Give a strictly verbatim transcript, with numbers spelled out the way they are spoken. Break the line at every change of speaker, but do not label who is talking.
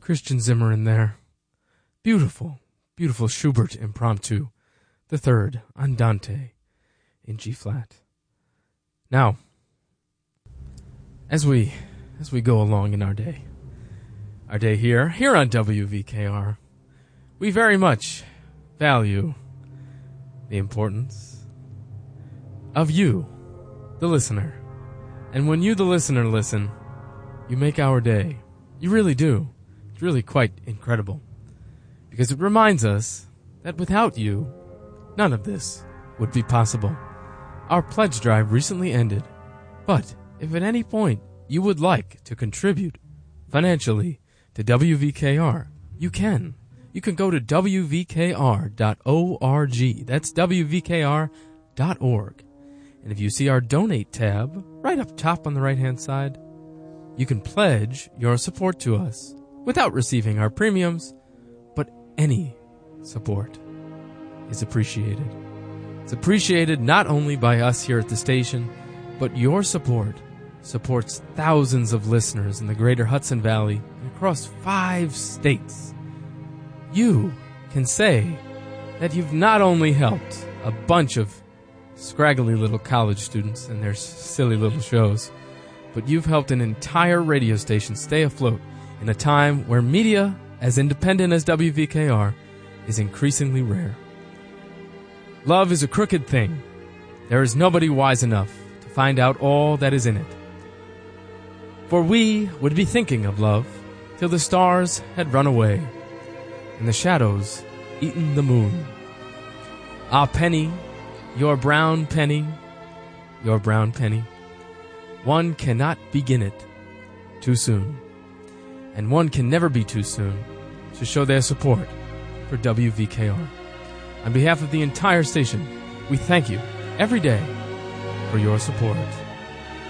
Christian Zimmer in there. Beautiful, beautiful Schubert Impromptu, the third, Andante, in G-flat. Now, as we as we go along in our day, our day here, here on W V K R, we very much value the importance of you, the listener. And when you, the listener, listen, you make our day. You really do. It's really quite incredible. Because it reminds us that without you, none of this would be possible. Our pledge drive recently ended, but if at any point you would like to contribute financially to W V K R, you can. You can go to W V K R dot org. That's W V K R dot org. And if you see our donate tab right up top on the right-hand side, you can pledge your support to us without receiving our premiums, but any support is appreciated. It's appreciated not only by us here at the station, but your support supports thousands of listeners in the greater Hudson Valley and across five states. You can say that you've not only helped a bunch of scraggly little college students and their silly little shows, but you've helped an entire radio station stay afloat in a time where media as independent as W V K R is increasingly rare. Love is a crooked thing. There is nobody wise enough to find out all that is in it. For we would be thinking of love till the stars had run away and the shadows eaten the moon. Ah, penny, your brown penny, your brown penny, one cannot begin it too soon, and one can never be too soon to show their support for W V K R. On behalf of the entire station, we thank you every day for your support.